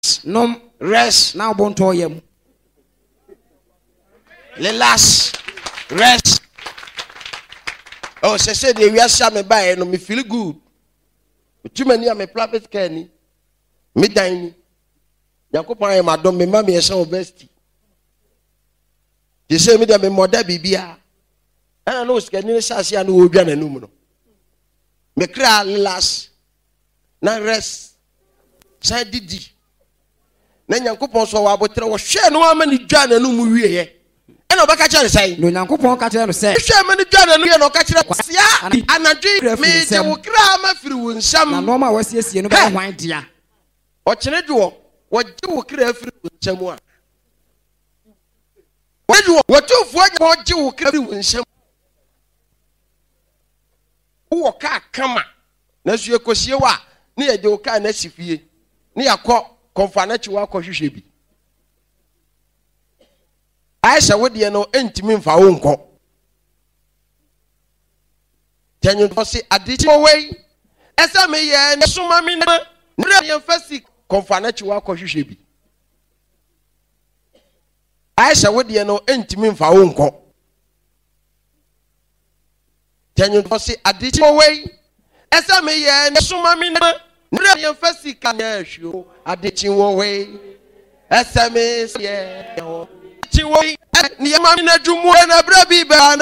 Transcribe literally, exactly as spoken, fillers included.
nom rest na obonto yam relax rest. Oh, she said we are shame by no me feel good. Too many am private care ni. Me dine. Yakopon am madam me ma me e best. They say me dem me mother bibia. And no scan ni sase anu odwa nanum no. Me kra relax. Na rest. Say didi. Na Yakopon so wa botre wo hwe no ama ni dwa nanum wie ye. Eno baka kire say. No Yakopon ka kire no say. Hwe ma ni dwa nanum ye no ka kire kwasia. Anadwi me je wo kra ma firi wo nsam. Na no ma wasiesie no ba hwan dia. O kire dwo wo je wo kra firi wo nsam a. Wo wo tufo wo je wo kra firi wo nsam. Wo ka kama na su ekosie wa na ye je wo ka na sifie. Na yakọ konfa na chi wa kọ hwehwe bi. Aisha wo de no entimi mfa wo nkọ. Tanyu to se adichi wei. Esa me ye ne suma mi na nre ye fasi konfa na chi wa kọ hwehwe bi. Aisha wo de no entimi mfa wo nkọ. Tanyu to se adichi wei. Esa me ye ne suma mi na nre ye fasi ka na hwo adichi wo wei. Esa me ye Chiwo ni mami na jumu na brabi ba